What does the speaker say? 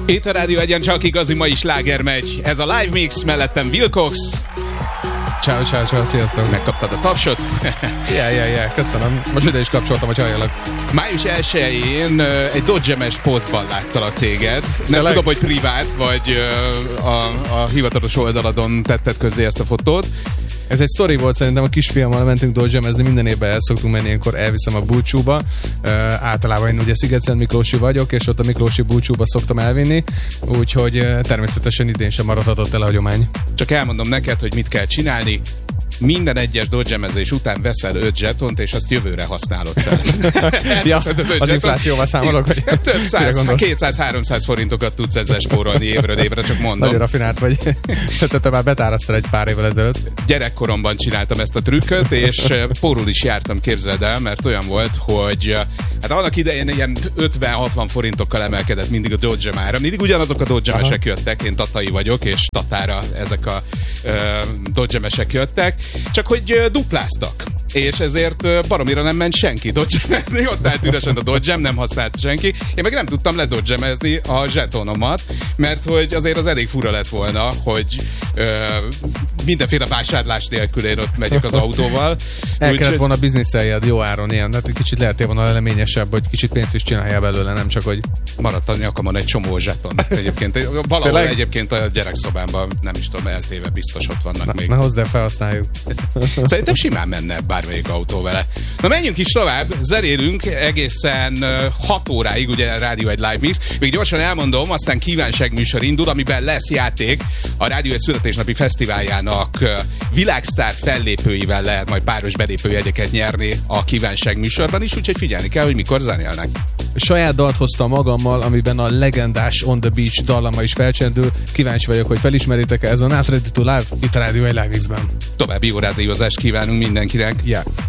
Itt a Rádió Egyen csak igazi mai sláger megy. Ez a Live Mix, mellettem Wilcox. Ciao, sziasztok. Megkaptad a tapsot? Yeah, köszönöm. Most ide is kapcsoltam, hogy halljalak. Május 1-én egy Dodge-emes posztban láttalak téged. Nem tudom, hogy privát, vagy a hivatalos oldaladon tetted közzé ezt a fotót. Ez egy sztori volt, szerintem a kisfiammal mentünk Dodge-emezni, minden évben el szoktunk menni, ilyenkor elviszem a búcsúba. Általában én ugye Sziget-Szent Miklósi vagyok, és ott a Miklósi búcsúba szoktam elvinni, úgyhogy természetesen idén sem maradhatott el a hagyomány. Csak elmondom neked, hogy mit kell csinálni. Minden egyes Dodge-emezés után veszel 5 zsetont, és azt jövőre használod fel. Ja, az inflációval számolok, hogy több 200-300 forintokat tudsz ezzel spórolni évről évre, csak mondom. Nagyon rafinált vagy. Szerintem te már betárasztál egy pár évvel ezelőtt. Gyerekkoromban csináltam ezt a trükköt, és pórul is jártam, képzeld el, mert olyan volt, hogy hát annak idején ilyen 50-60 forintokkal emelkedett mindig a Dodge ára. Mindig ugyanazok a Dodge-mesek jöttek, én tatai vagyok, és Tatára ezek a Dodge-mesek jöttek, csak hogy dupláztak. És ezért baromira nem ment senki Dodge-mezni, ott állt üresen a Dodge-em, nem használt senki. Én meg nem tudtam ledodge-mezni a zsetonomat, mert hogy azért az elég fura lett volna, hogy mindenféle vásárlás nélkül én ott megyek az autóval. Kellett volna bizniszeljed jó áron ilyen, hát egy kicsit lehetél volna leleményesebb, hogy kicsit pénzt is csináljál belőle, nem csak hogy... Maradt a nyakamon egy csomó zseton. Egyébként valahol egyébként a gyerekszobámban, nem is tudom, eltéve biztos ott vannak még. Na hozd el, felhasználjuk. Szerintem simán menne bármelyik autó vele. Na menjünk is tovább, zerélünk egészen 6 óráig, ugye a Rádió egy Live Mix. Még gyorsan elmondom, aztán kívánságműsor indul, amiben lesz játék. A Rádió egy születésnapi fesztiváljának világsztár fellépőivel lehet majd páros belépőjegyeket nyerni a kívánságműsorban is, úgyhogy figyelni kell, hogy mikor zenélnek. Saját dalt hoztam magammal, amiben a legendás On The Beach dallama is felcsendül. Kíváncsi vagyok, hogy felismeritek-e, ez a Not Ready To Live itt a Rádió egy Live Mixben. További jó rádiózást kívánunk mindenkinek. Yeah.